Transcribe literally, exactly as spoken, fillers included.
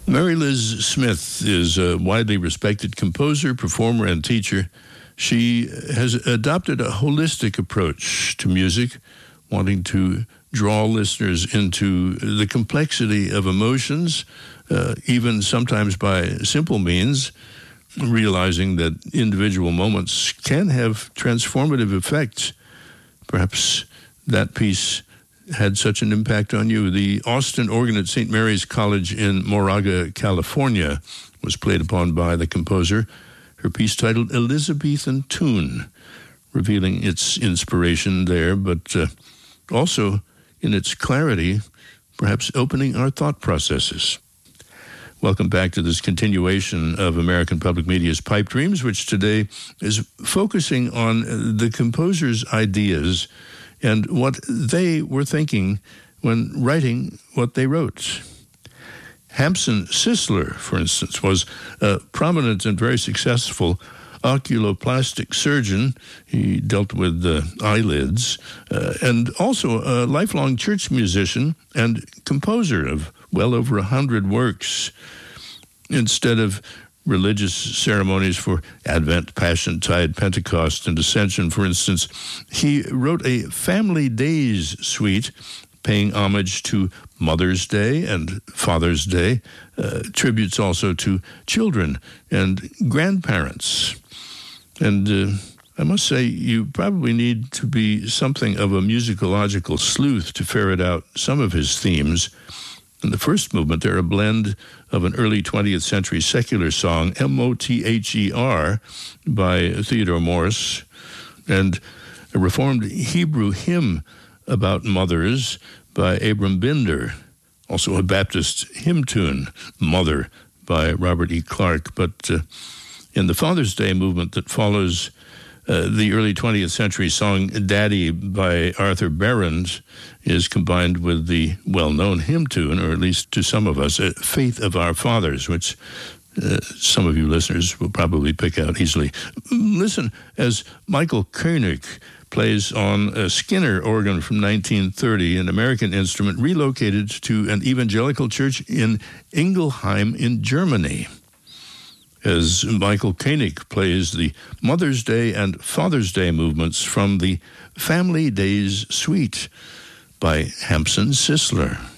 Mary Liz Smith is a widely respected composer, performer, and teacher. She has adopted a holistic approach to music, wanting to draw listeners into the complexity of emotions, uh, even sometimes by simple means, realizing that individual moments can have transformative effects. Perhaps that piece had such an impact on you. The Austin organ at Saint Mary's College in Moraga, California, was played upon by the composer. Her piece titled Elizabethan Tune, revealing its inspiration there, but uh, also in its clarity, perhaps opening our thought processes. Welcome back to this continuation of American Public Media's Pipe Dreams, which today is focusing on the composer's ideas and what they were thinking when writing what they wrote. Hampson Sisler, for instance, was a prominent and very successful oculoplastic surgeon. He dealt with uh, eyelids, uh, and also a lifelong church musician and composer of well over a hundred works. Instead of religious ceremonies for Advent, Passiontide, Pentecost, and Ascension, for instance, he wrote a Family Days suite paying homage to Mother's Day and Father's Day, uh, tributes also to children and grandparents. And uh, I must say, you probably need to be something of a musicological sleuth to ferret out some of his themes. In the first movement, they're a blend of an early twentieth century secular song, M O T H E R, by Theodore Morse, and a Reformed Hebrew hymn about mothers by Abram Binder, also a Baptist hymn tune, Mother, by Robert E. Clark. But uh, in the Father's Day movement that follows uh, the early twentieth century song Daddy by Arthur Behrens is combined with the well-known hymn tune, or at least to some of us, uh, Faith of Our Fathers, which uh, some of you listeners will probably pick out easily. Listen as Michael Koenig plays on a Skinner organ from nineteen thirty, an American instrument relocated to an evangelical church in Ingelheim in Germany, as Michael Koenig plays the Mother's Day and Father's Day movements from the Family Days Suite by Hampson Sisler.